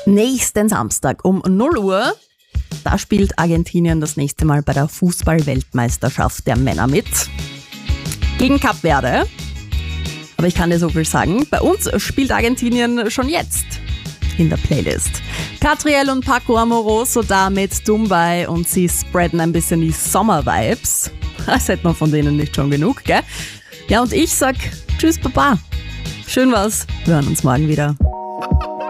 Nächsten Samstag um 0 Uhr, da spielt Argentinien das nächste Mal bei der Fußball-Weltmeisterschaft der Männer mit. Gegen Kap Verde. Aber ich kann dir so viel sagen, bei uns spielt Argentinien schon jetzt in der Playlist. Catriel und Paco Amoroso da mit Dumbai und sie spreaden ein bisschen die Sommer-Vibes. Das hätte man von denen nicht schon genug, gell? Ja, und ich sag Tschüss, Baba. Schön war's. Wir hören uns morgen wieder.